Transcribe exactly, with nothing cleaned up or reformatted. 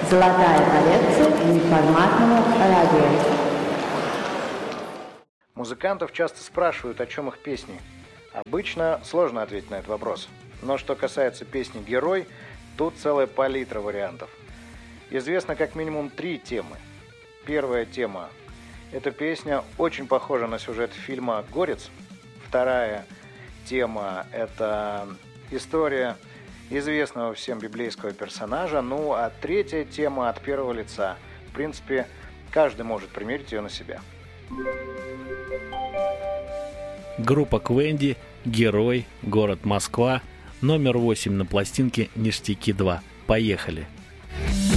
Золотая коллекция неформатного радио. Музыкантов часто спрашивают, о чем их песни. Обычно сложно ответить на этот вопрос. Но что касается песни «Герой», тут целая палитра вариантов. Известно как минимум три темы. Первая тема – эта песня очень похожа на сюжет фильма «Горец». Вторая тема – это история известного всем библейского персонажа. Ну, а третья тема от первого лица. В принципе, каждый может примерить ее на себя. Группа Квенди, «Герой», город Москва, номер восемь на пластинке «Ништяки два». Поехали!